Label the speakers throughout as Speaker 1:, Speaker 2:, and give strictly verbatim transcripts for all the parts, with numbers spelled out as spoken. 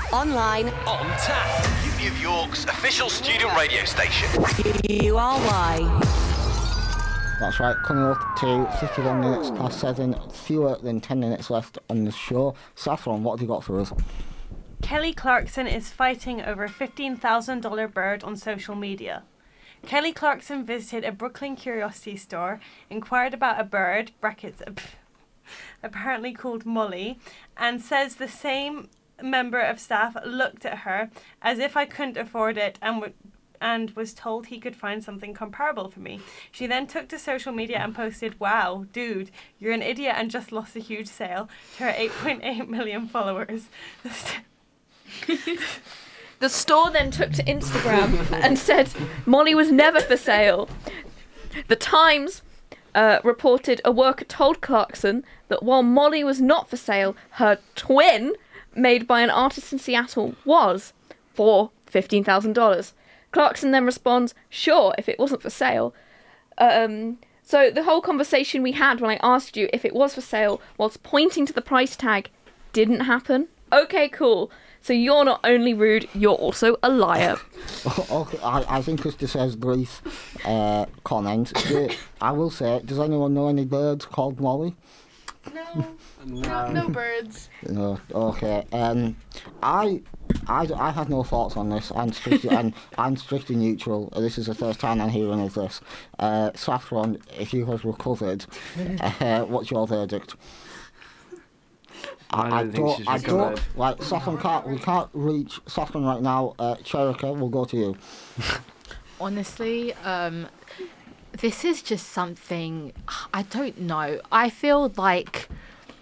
Speaker 1: online,
Speaker 2: on tap. New York's official student radio station.
Speaker 1: U R Y.
Speaker 3: That's right, coming up to fifty-one minutes past seven, fewer than ten minutes left on the show. Saffron, what have you got for us?
Speaker 4: Kelly Clarkson is fighting over a fifteen thousand dollars bird on social media. Kelly Clarkson visited a Brooklyn curiosity store, inquired about a bird, brackets, apparently called Molly, and says the same member of staff looked at her as if I couldn't afford it and would and was told he could find something comparable for me. She then took to social media and posted, "Wow, dude, you're an idiot and just lost a huge sale," to her eight point eight million followers.
Speaker 5: The store then took to Instagram and said Molly was never for sale. The Times uh, reported a worker told Clarkson that while Molly was not for sale, her twin, made by an artist in Seattle, was for fifteen thousand dollars. Clarkson then responds, "Sure, if it wasn't for sale." Um, so the whole conversation we had when I asked you if it was for sale, whilst pointing to the price tag, didn't happen. Okay, cool. So you're not only rude, you're also a liar.
Speaker 3: Okay, I, I think just as brief uh, comment, do, I will say, does anyone know any birds called Molly?
Speaker 6: No, no, no birds.
Speaker 3: No, okay. Um, I, I, I have no thoughts on this. I'm strictly, I'm, I'm strictly neutral. This is the first time I'm hearing of this. Uh, Saffron, if you have recovered, uh, what's your verdict? I, I,
Speaker 7: I don't think she's
Speaker 3: I
Speaker 7: recovered.
Speaker 3: don't, like, Saffron can't, we can't reach Saffron right now. Uh, Cherika, we'll go to you.
Speaker 6: Honestly, um, this is just something, I don't know. I feel like,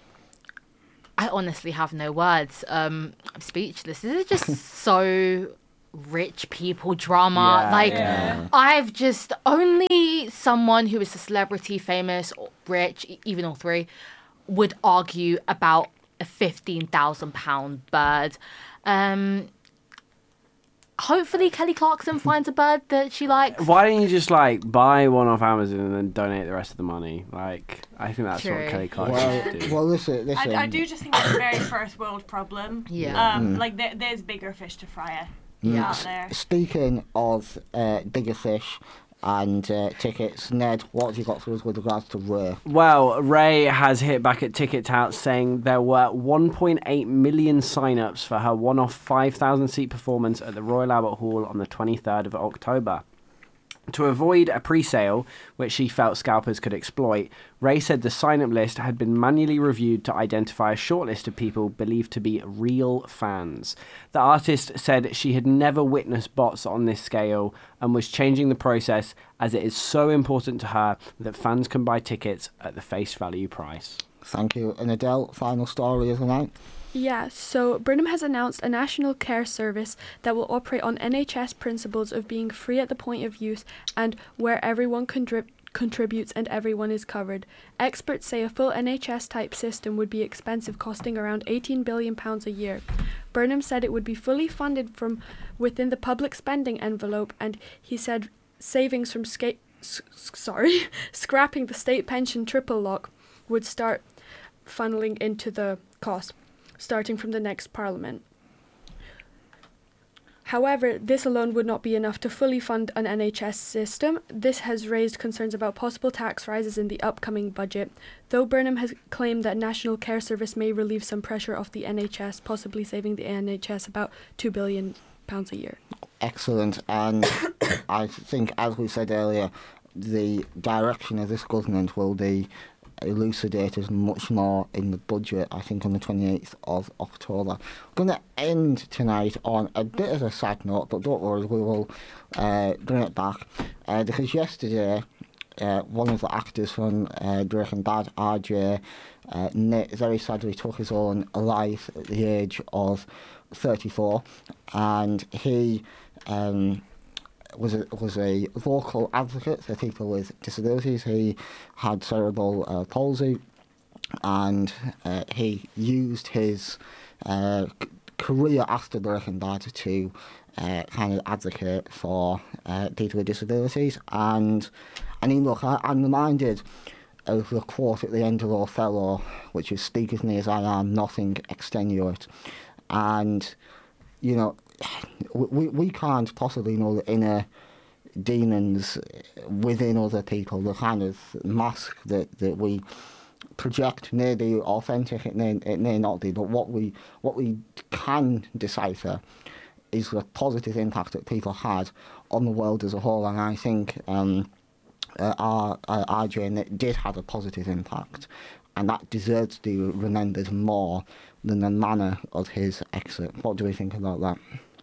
Speaker 6: I honestly have no words. Um, I'm speechless. This is just so rich people drama.
Speaker 7: Yeah,
Speaker 6: like,
Speaker 7: yeah.
Speaker 6: I've just, only someone who is a celebrity, famous, or rich, e- even all three, would argue about a fifteen thousand pound bird. Um, hopefully Kelly Clarkson finds a bird that she likes.
Speaker 7: Why don't you just like buy one off Amazon and then donate the rest of the money? Like, I think that's
Speaker 6: True.
Speaker 7: what Kelly Clarkson
Speaker 3: Well,
Speaker 7: should do.
Speaker 3: well, listen, listen.
Speaker 4: I, I do just think it's a very first world problem.
Speaker 6: Yeah.
Speaker 4: Um,
Speaker 3: Mm.
Speaker 4: Like there, there's bigger fish to fry
Speaker 3: Mm,
Speaker 4: out
Speaker 3: s-
Speaker 4: there.
Speaker 3: Speaking of uh, bigger fish and uh, tickets, Ned, what have you got for us with regards to Ray?
Speaker 7: Well, Ray has hit back at Ticket Tout saying there were one point eight million sign-ups for her one-off five thousand seat performance at the Royal Albert Hall on the twenty-third of October. To avoid a pre-sale, which she felt scalpers could exploit, Ray said the sign-up list had been manually reviewed to identify a short list of people believed to be real fans. The artist said she had never witnessed bots on this scale and was changing the process as it is so important to her that fans can buy tickets at the face value price.
Speaker 3: Thank you. And Adele, final story of the night.
Speaker 8: Yeah, so Burnham has announced a national care service that will operate on N H S principles of being free at the point of use and where everyone contrib- contributes and everyone is covered. Experts say a full N H S-type system would be expensive, costing around eighteen billion pounds a year. Burnham said it would be fully funded from within the public spending envelope, and he said savings from sca- s- sorry, scrapping the state pension triple lock would start funneling into the cost, starting from the next parliament. However, this alone would not be enough to fully fund an N H S system. This has raised concerns about possible tax rises in the upcoming budget, though Burnham has claimed that National Care Service may relieve some pressure off the N H S, possibly saving the N H S about two billion pounds a year.
Speaker 3: Excellent. And I think, as we said earlier, the direction of this government will be elucidated much more in the budget, I think, on the twenty-eighth of October. We're going to end tonight on a bit of a sad note, but don't worry, we will uh, bring it back. Uh, because yesterday, uh, one of the actors from uh, Breaking Bad, R J, uh, Nick, very sadly took his own life at the age of thirty-four, and he um, was a, was a vocal advocate for people with disabilities. He had cerebral uh, palsy, and uh, he used his uh, c- career after Breaking Bad to uh, kind of advocate for uh, people with disabilities. And I mean, look, I, I'm reminded of the quote at the end of Othello, which is, "Speak of me as I am, nothing extenuate." And you know, we we can't possibly know the inner demons within other people. The kind of mask that, that we project may be authentic, it may it may not be. But what we what we can decipher is the positive impact that people had on the world as a whole, and I think um, uh, our uh, R J did have a positive impact, and that deserves to be remembered more than the manner of his exit. What do we think about that?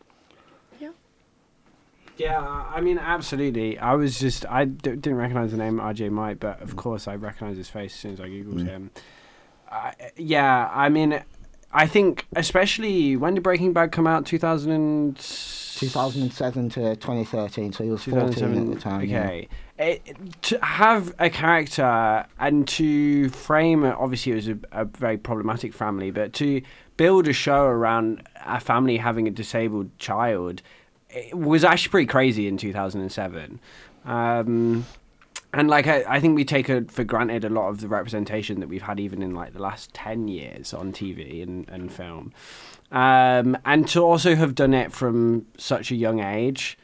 Speaker 7: Yeah, I mean, absolutely. I was just, I d- didn't recognise the name R J Mike, but of course I recognised his face as soon as I Googled mm. him. Uh, yeah, I mean, I think especially, when did Breaking Bad come out? two thousand
Speaker 3: two thousand seven to twenty thirteen, so he was fourteen at the time.
Speaker 7: Okay. Yeah. It, to have a character and to frame, obviously it was a, a very problematic family, but to build a show around a family having a disabled child, it was actually pretty crazy in two thousand seven. Um, and like I, I think we take a, for granted a lot of the representation that we've had even in like the last ten years on T V and, and film. Um, and to also have done it from such a young age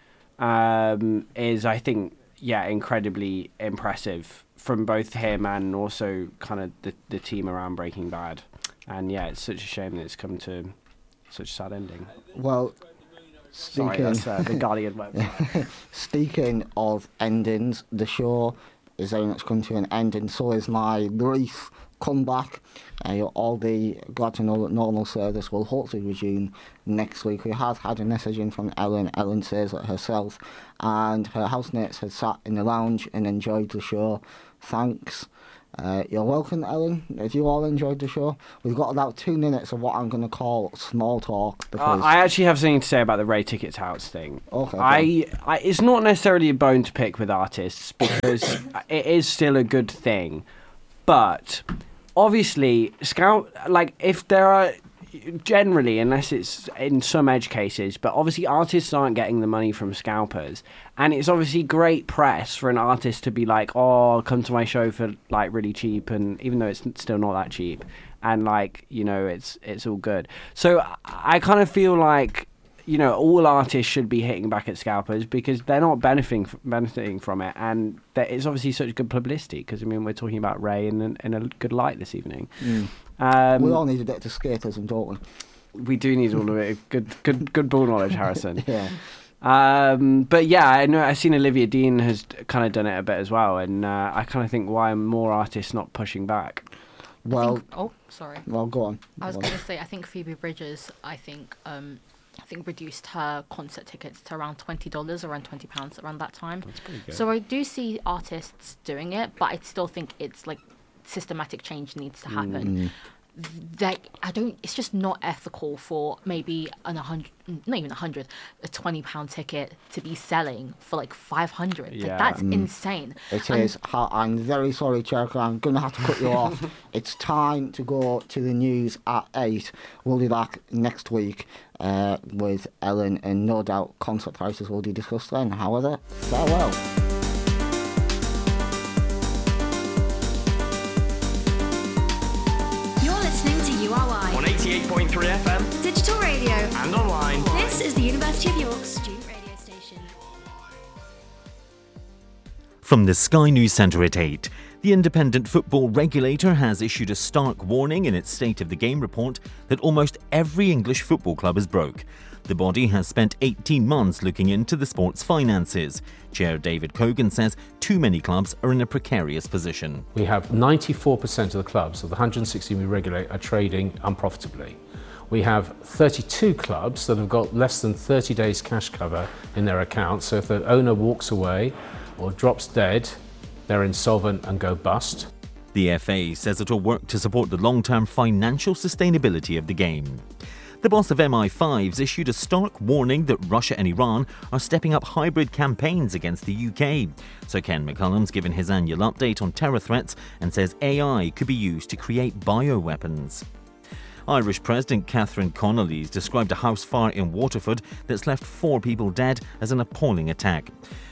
Speaker 7: um, is, I think, yeah, incredibly impressive from both him and also kind of the, the team around Breaking Bad. And yeah, it's such a shame that it's come to such a sad ending.
Speaker 3: Well,
Speaker 7: Sorry, that's uh, the Guardian website.
Speaker 3: Speaking of endings, the show is very much come to an end, and so is my brief comeback. Uh, you'll all be glad to know that normal service will hopefully resume next week. We have had a message in from Ellen. Ellen says that herself and her housemates had sat in the lounge and enjoyed the show. Thanks. Uh, you're welcome, Ellen. If you all enjoyed the show, we've got about two minutes of what I'm going to call small talk. Because
Speaker 7: uh, I actually have something to say about the Ray Tickets House thing.
Speaker 3: Okay.
Speaker 7: I, I, it's not necessarily a bone to pick with artists because it is still a good thing, but obviously, Scout, like if there are generally, unless it's in some edge cases, but obviously artists aren't getting the money from scalpers, and it's obviously great press for an artist to be like, oh, come to my show for like really cheap, and even though it's still not that cheap, and like, you know, it's it's all good. So I kind of feel like, you know, all artists should be hitting back at scalpers because they're not benefiting benefiting from it, and that it's obviously such good publicity because I mean we're talking about Ray in, in a good light this evening.
Speaker 3: Mm.
Speaker 7: Um,
Speaker 3: we all need a bit to skateism, don't we?
Speaker 7: We do need all of it. Good, good, good ball knowledge, Harrison.
Speaker 3: Yeah.
Speaker 7: Um, but yeah, I know I've seen Olivia Dean has kind of done it a bit as well, and uh, I kind of think why are more artists not pushing back?
Speaker 3: Well,
Speaker 6: think, oh, sorry.
Speaker 3: Well, go on.
Speaker 6: I was
Speaker 3: go
Speaker 6: going to say, I think Phoebe Bridgers, I think, um, I think reduced her concert tickets to around twenty dollars, around twenty pounds, around that time.
Speaker 7: That's pretty good.
Speaker 6: So I do see artists doing it, but I still think it's like systematic change needs to happen.
Speaker 3: Mm.
Speaker 6: Like, I don't, it's just not ethical for maybe an a hundred, not even a hundred, a twenty pound ticket to be selling for like five hundred.
Speaker 7: Yeah.
Speaker 6: Like, that's
Speaker 3: Mm.
Speaker 6: insane.
Speaker 3: It
Speaker 6: And-
Speaker 3: is. Ha- I'm very sorry, Cherka. I'm going to have to cut you off. It's time to go to the news at eight. We'll be back next week uh, with Ellen, and no doubt concert prices will be discussed then. However, farewell.
Speaker 2: On eighty-eight point three F M
Speaker 9: Digital radio.
Speaker 2: and online.
Speaker 9: This is the University of York's student radio station.
Speaker 10: From the Sky News Centre at eight, the independent football regulator has issued a stark warning in its State of the Game report that almost every English football club is broke. The body has spent eighteen months looking into the sport's finances. Chair David Cogan says too many clubs are in a precarious position.
Speaker 11: We have ninety-four percent of the clubs of the one hundred sixty we regulate are trading unprofitably. We have thirty-two clubs that have got less than thirty days cash cover in their accounts, so if the owner walks away or drops dead, they're insolvent and go bust.
Speaker 10: The F A says it will work to support the long-term financial sustainability of the game. The boss of M I fives issued a stark warning that Russia and Iran are stepping up hybrid campaigns against the U K. Sir Ken McCullum's given his annual update on terror threats and says A I could be used to create bioweapons. Irish President Catherine Connolly's described a house fire in Waterford that's left four people dead as an appalling attack.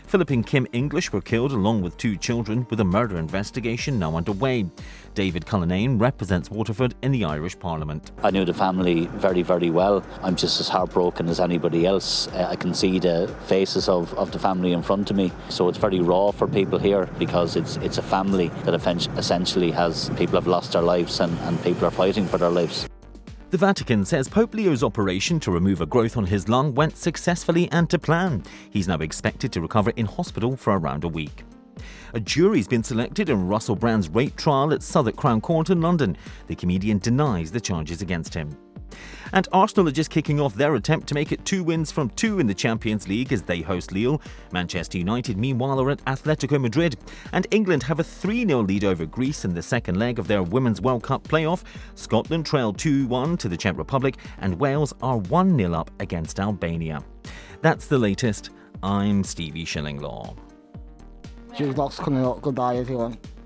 Speaker 10: Philip and Kim English were killed along with two children, with a murder investigation now underway. David Cullinane represents Waterford in the Irish Parliament.
Speaker 12: I knew the family very, very well. I'm just as heartbroken as anybody else. Uh, I can see the faces of, of the family in front of me. So it's very raw for people here because it's it's a family that essentially has people have lost their lives and, and people are fighting for their lives.
Speaker 10: The Vatican says Pope Leo's operation to remove a growth on his lung went successfully and to plan. He's now expected to recover in hospital for around a week. A jury's been selected in Russell Brand's rape trial at Southwark Crown Court in London. The comedian denies the charges against him. And Arsenal are just kicking off their attempt to make it two wins from two in the Champions League as they host Lille. Manchester United, meanwhile, are at Atletico Madrid. And England have a three nil lead over Greece in the second leg of their Women's World Cup playoff. Scotland trail two one to the Czech Republic, and Wales are one nil up against Albania. That's the latest. I'm Stevie Shillinglaw.
Speaker 3: Jude Lock's coming up. Goodbye, everyone.